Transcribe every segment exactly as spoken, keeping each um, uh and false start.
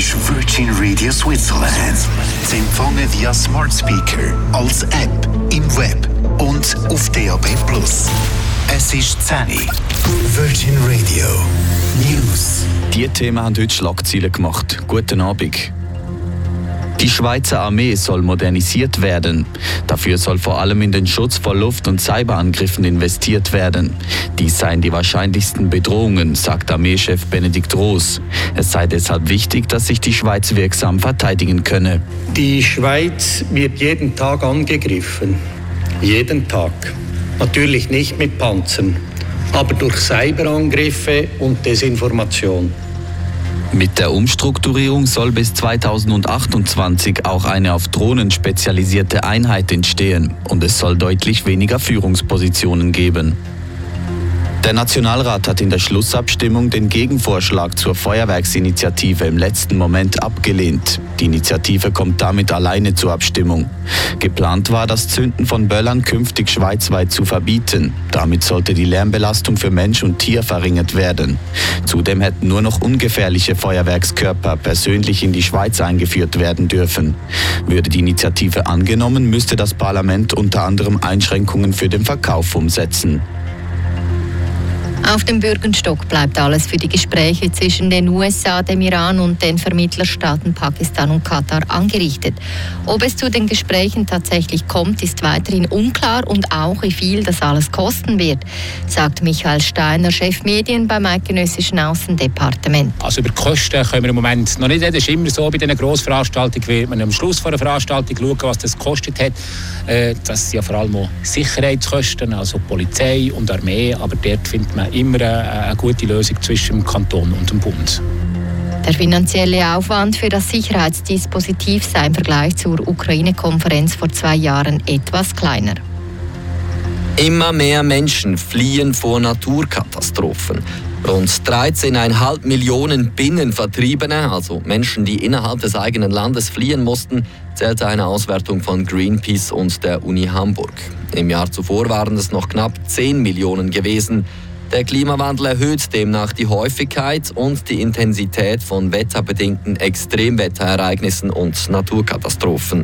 ist Virgin Radio Switzerland. Zu empfangen via Smart Speaker, als App, im Web und auf D A B plus. Es ist zehn. Virgin Radio News. Die Themen haben heute Schlagzeilen gemacht. Guten Abend. Die Schweizer Armee soll modernisiert werden. Dafür soll vor allem in den Schutz vor Luft- und Cyberangriffen investiert werden. Dies seien die wahrscheinlichsten Bedrohungen, sagt Armeechef Benedikt Roos. Es sei deshalb wichtig, dass sich die Schweiz wirksam verteidigen könne. Die Schweiz wird jeden Tag angegriffen. Jeden Tag. Natürlich nicht mit Panzern, aber durch Cyberangriffe und Desinformation. Mit der Umstrukturierung soll bis zweitausendachtundzwanzig auch eine auf Drohnen spezialisierte Einheit entstehen und es soll deutlich weniger Führungspositionen geben. Der Nationalrat hat in der Schlussabstimmung den Gegenvorschlag zur Feuerwerksinitiative im letzten Moment abgelehnt. Die Initiative kommt damit alleine zur Abstimmung. Geplant war, das Zünden von Böllern künftig schweizweit zu verbieten. Damit sollte die Lärmbelastung für Mensch und Tier verringert werden. Zudem hätten nur noch ungefährliche Feuerwerkskörper persönlich in die Schweiz eingeführt werden dürfen. Würde die Initiative angenommen, müsste das Parlament unter anderem Einschränkungen für den Verkauf umsetzen. Auf dem Bürgerstock bleibt alles für die Gespräche zwischen den U S A, dem Iran und den Vermittlerstaaten Pakistan und Katar angerichtet. Ob es zu den Gesprächen tatsächlich kommt, ist weiterhin unklar und auch wie viel das alles kosten wird, sagt Michael Steiner, Chef Medien beim Eidgenössischen Aussendepartement. Also über die Kosten können wir im Moment noch nicht reden. Es ist immer so, bei diesen Grossveranstaltungen wird man am Schluss von einer Veranstaltung schauen, was das gekostet hat. Das sind ja vor allem auch Sicherheitskosten, also Polizei und Armee, aber dort findet man immer eine gute Lösung zwischen dem Kanton und dem Bund. Der finanzielle Aufwand für das Sicherheitsdispositiv sei im Vergleich zur Ukraine-Konferenz vor zwei Jahren etwas kleiner. Immer mehr Menschen fliehen vor Naturkatastrophen. Rund dreizehn Komma fünf Millionen Binnenvertriebene, also Menschen, die innerhalb des eigenen Landes fliehen mussten, zählte eine Auswertung von Greenpeace und der Uni Hamburg. Im Jahr zuvor waren es noch knapp zehn Millionen gewesen. Der Klimawandel erhöht demnach die Häufigkeit und die Intensität von wetterbedingten Extremwetterereignissen und Naturkatastrophen.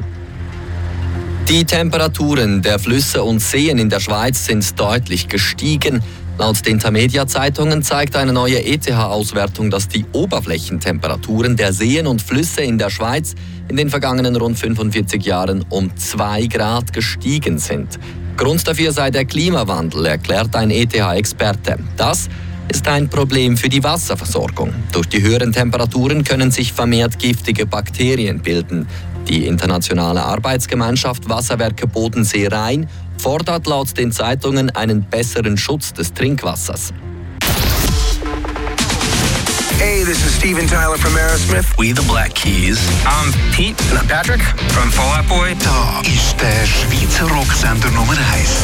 Die Temperaturen der Flüsse und Seen in der Schweiz sind deutlich gestiegen. Laut den Tamedia-Zeitungen zeigt eine neue E T H-Auswertung, dass die Oberflächentemperaturen der Seen und Flüsse in der Schweiz in den vergangenen rund fünfundvierzig Jahren um zwei Grad gestiegen sind. Grund dafür sei der Klimawandel, erklärt ein E T H-Experte. Das ist ein Problem für die Wasserversorgung. Durch die höheren Temperaturen können sich vermehrt giftige Bakterien bilden. Die internationale Arbeitsgemeinschaft Wasserwerke Bodensee Rhein fordert laut den Zeitungen einen besseren Schutz des Trinkwassers. Hey, this is Steven Tyler from Aerosmith. We the Black Keys. I'm Pete. And I'm Patrick from Fall Out Boy. Da ist der Schweizer Rocksender Nummer eins.